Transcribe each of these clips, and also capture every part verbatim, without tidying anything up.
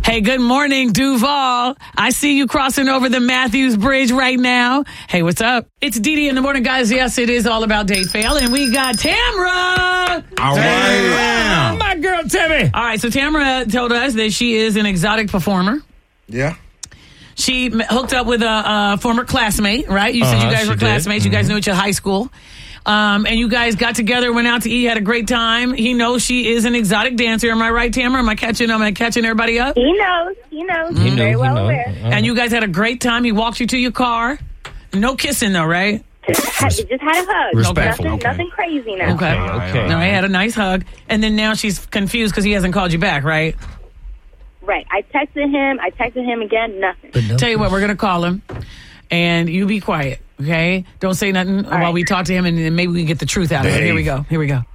Hey, good morning, Duval. I see you crossing over the Matthews Bridge right now. Hey, what's up? It's Dee Dee in the morning, guys. Yes, it is all about date fail, and we got Tamra. All right. Oh, my girl, Timmy. All right, so Tamra told us that she is an exotic performer. Yeah. She m- hooked up with a, a former classmate, right? You said Uh-huh, you guys she were did. classmates. You guys knew each other at high school. Um, and you guys got together, went out to eat, had a great time. He knows she is an exotic dancer. Am I right, Tamara? Am I catching, am I catching everybody up? He knows. He knows. He He's knew, very he well knew. aware. Uh-huh. And you guys had a great time. He walked you to your car. No kissing, though, right? Just had, just had a hug. Respectful, Nothing, okay. nothing crazy now. Okay. Okay. No, he had a nice hug. And then now she's confused because he hasn't called you back, right? Right. I texted him. I texted him again. Nothing. Tell you what, we're going to call him. And you be quiet, okay? Don't say nothing while right. we talk to him, and then maybe we can get the truth out of it. Dave. Here we go. Here we go.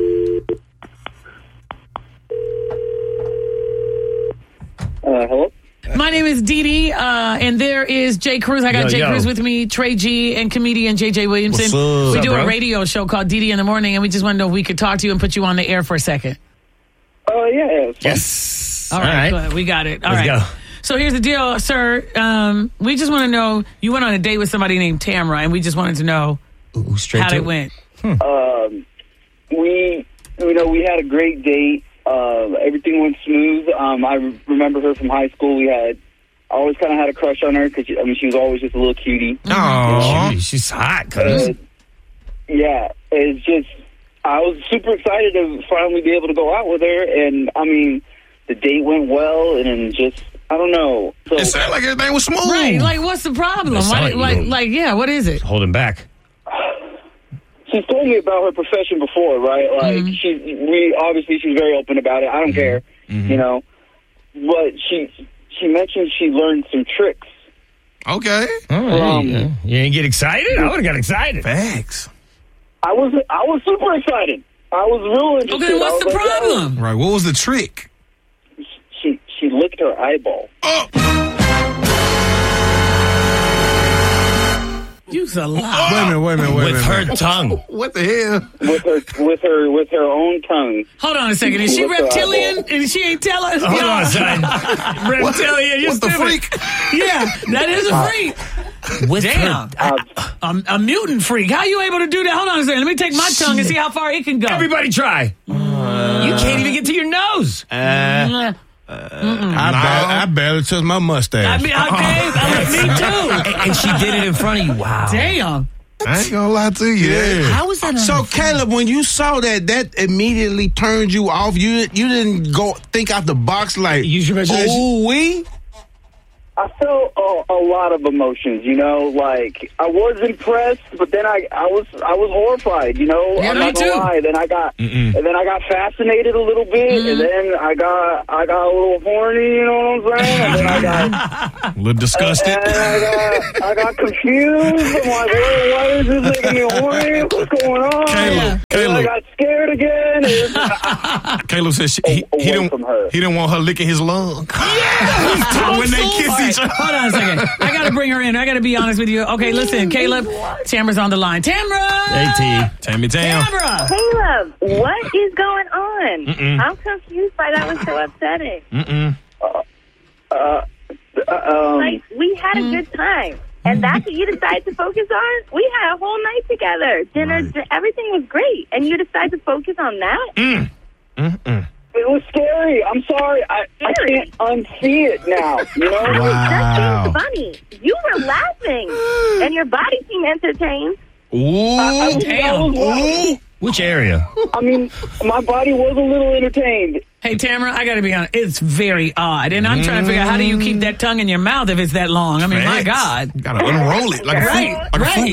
Uh, hello? My name is Dee Dee, uh, and there is Jay Cruz. I got Yo, Jay yo. Cruz with me, Trey G, and comedian J J Williamson. What's up? We What's do up, a bro? radio show called Dee Dee in the Morning, and we just want to know if we could talk to you and put you on the air for a second. Oh, yeah. yeah. Yes. All right, good. We got it. All Let's right. go. So here's the deal, sir. Um, we just want to know, you went on a date with somebody named Tamra, and we just wanted to know Ooh, straight how to it went. Um, we, you know, we had a great date. Uh, everything went smooth. Um, I re- remember her from high school. We had, I always kind of had a crush on her because, I mean, she was always just a little cutie. Oh, she's hot, cuz. Uh, yeah, it's just, I was super excited to finally be able to go out with her. And, I mean, the date went well, and then just, I don't know. So, It sounded like everything was smooth. Right, like what's the problem? That's Why, like- like, like, yeah, what is it? Holding back. she's told me about her profession before, right? Like, Mm-hmm. she, we, obviously she's very open about it. I don't care, you know. But she, she mentioned she learned some tricks. Okay. Oh, there Um, you go. You didn't get excited? I would have got excited. Facts. I was, I was super excited. I was real interested. Okay, what's I the was like, problem? Right. What was the trick? "Oh." She, she licked her eyeball. Oh. You's a lie. Wait a minute, wait a minute, wait a With minute. her tongue. What the hell? with her, with her, with her own tongue. Hold on a second. Is she What's the reptilian? eyeball? And she ain't tell us? Hold Yeah. on, son. Reptilian, you're What's the stupid. freak? Yeah, that is a freak. With Damn. her. Uh, A, a mutant freak. How you able to do that? Hold on a second. Let me take my tongue and see how far it can go. Everybody try. you can't even get to your nose. Mm, I, ba- I barely touched my mustache. I mean, okay, I mean, me too. And, and she did it in front of you. Wow. Damn. I ain't gonna lie to you. Yeah. How was that? So Caleb, when you saw that, that immediately turned you off. You you didn't go think out the box like, Use your imagination. ooh wee. I felt a, a lot of emotions, you know, like I was impressed, but then I, I was I was horrified, you know. Yeah, I'm me not gonna too. lie. Then I got and then I got fascinated a little bit, Mm-hmm. and then I got I got a little horny, you know what I'm saying? And then I got A little disgusted. and I got I got confused. I'm like, why, why is this making me horny? What's going on? Caleb, And then I Caleb. got scared again. And Caleb said she, he, he Away didn't from her. he didn't want her licking his lung. Yeah. When they kiss All right, each other. hold on a second. I got to bring her in. I got to be honest with you. Okay, listen, Caleb. Tamara's on the line. Tamara! Hey, T. Tammy Tam. Tamara! Caleb, what is going on? I'm confused by that. Was so upsetting. Mm-mm. uh, um, Like, we had a good time. And that's what you decided to focus on? We had a whole night together. Dinner, Right. everything was great. And you decided to focus on that? Mm. Mm-mm. it was scary. I'm sorry. I, I can't unsee it now. You know. It Wow. was just being funny. You were laughing. And your body seemed entertained. Ooh, I, I was, I Damn. was laughing. Which area? I mean, my body was a little entertained. Hey, Tamara, I got to be honest. It's very odd. And I'm trying to figure out how do you keep that tongue in your mouth if it's that long? I mean, my Facts. God. You gotta unroll it like a Right, fruit, like right. a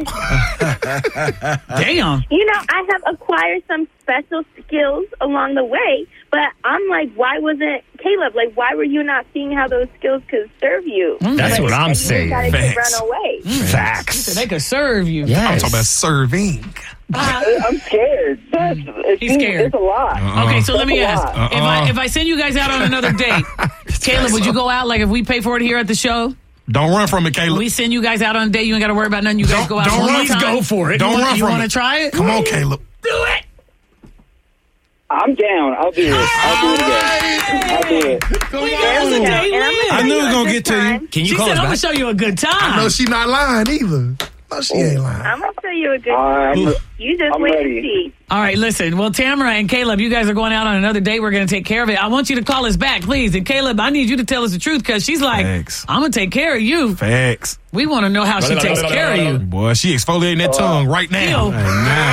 fruit roll up. Damn. You know, I have acquired some special skills along the way, but I'm like, why wasn't Caleb? Like, why were you not seeing how those skills could serve you? That's Like, what I'm and saying. You decided to Facts. run away. Facts. They could serve you. I'm Yes. talking about serving. I'm scared. That's, it's, He's scared. It's a lot. Okay, so let me That's a ask. lot. If I if I send you guys out on another date, Caleb, would you go out? Like if we pay for it here at the show? Don't run from it, Caleb. We send you guys out on a date. You ain't got to worry about nothing. You guys Don't- go out don't one run. more time. Go for it. Don't You run wanna- You from want to it. try it? Come on, Caleb. Do it. I'm down. I'll do it. I'll do it again. I'll do it. We got us a day And I'm win. gonna I knew show it was you a gonna good get to you. time. Can you She call said, us I'm going back? to show you a good time. No, she not lying either. No, she ain't lying. I'm gonna show you a good All right, time. I'm, You just I'm wait ready. and see. All right, listen. Well, Tamara and Caleb, you guys are going out on another date. We're going to take care of it. I want you to call us back, please. And Caleb, I need you to tell us the truth because she's like, Thanks. I'm going to take care of you. Facts. We want to know how she takes care of you. Boy, she exfoliating that tongue right now. Ew.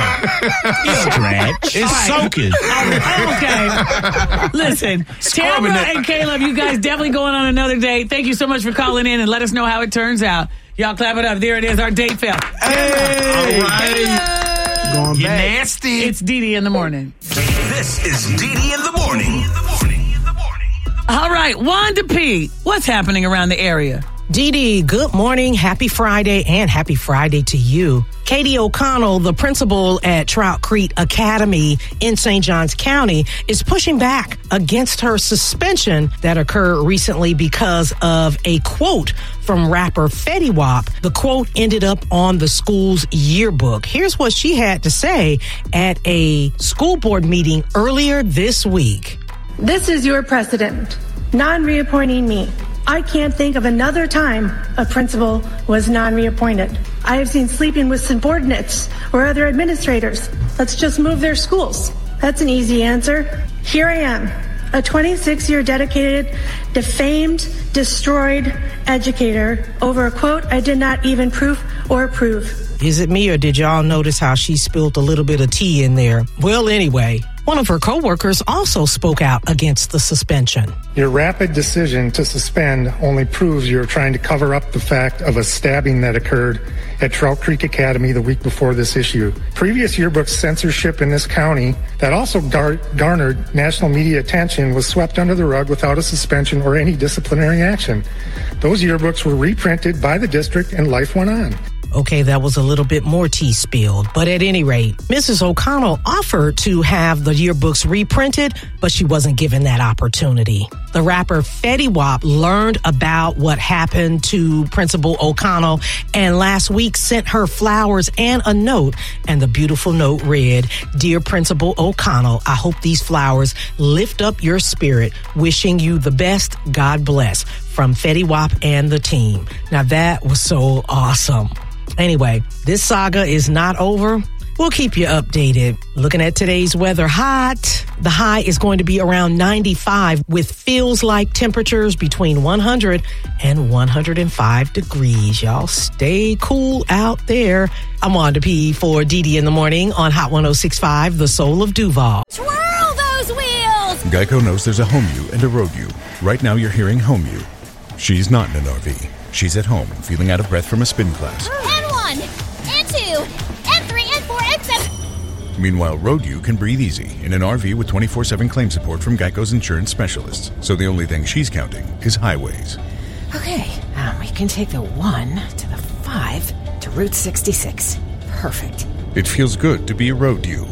Stretch. It's soaking. Oh, okay. Listen, Scrubbing Tamara it. and Caleb, you guys definitely going on another date. Thank you so much for calling in and let us know how it turns out. Y'all clap it up. There it is, our date fail. Hey, All right. going You back. nasty. It's Dee Dee in the morning. This is Dee Dee in the morning. In the morning. In the morning. All right, Wanda P., what's happening around the area? Dee Dee, good morning, happy Friday, and happy Friday to you. Katie O'Connell, the principal at Trout Creek Academy in Saint Johns County, is pushing back against her suspension that occurred recently because of a quote from rapper Fetty Wap. The quote ended up on the school's yearbook. Here's what she had to say at a school board meeting earlier this week. This is your precedent, non-reappointing me. I can't think of another time a principal was non-reappointed. I have seen sleeping with subordinates or other administrators. Let's just move their schools. That's an easy answer. Here I am, a twenty-six-year dedicated, defamed, destroyed educator over a quote I did not even proof or approve. Is it me or did y'all notice how she spilled a little bit of tea in there? Well, anyway, one of her coworkers also spoke out against the suspension. Your rapid decision to suspend only proves you're trying to cover up the fact of a stabbing that occurred at Trout Creek Academy the week before this issue. Previous yearbook censorship in this county that also gar- garnered national media attention was swept under the rug without a suspension or any disciplinary action. Those yearbooks were reprinted by the district and life went on. Okay, that was a little bit more tea spilled. But at any rate, Missus O'Connell offered to have the yearbooks reprinted, but she wasn't given that opportunity. The rapper Fetty Wap learned about what happened to Principal O'Connell and last week sent her flowers and a note. And the beautiful note read, "Dear Principal O'Connell, I hope these flowers lift up your spirit. Wishing you the best. God bless." From Fetty Wap and the team. Now that was so awesome. Anyway, this saga is not over. We'll keep you updated. Looking at today's weather, hot. The high is going to be around ninety-five with feels like temperatures between one hundred and one hundred five degrees. Y'all stay cool out there. I'm Wanda P. for Dee Dee in the Morning on Hot one oh six point five, the soul of Duval. Twirl those wheels! Geico knows there's a home you and a road you. Right now you're hearing home you. She's not in an R V. She's at home and feeling out of breath from a spin class. And one, and two, and three, and four, and seven. Meanwhile, road you can breathe easy in an R V with twenty-four seven claim support from Geico's insurance specialists. So the only thing she's counting is highways. Okay, um, we can take the one to the five to Route sixty-six. Perfect. It feels good to be a road you.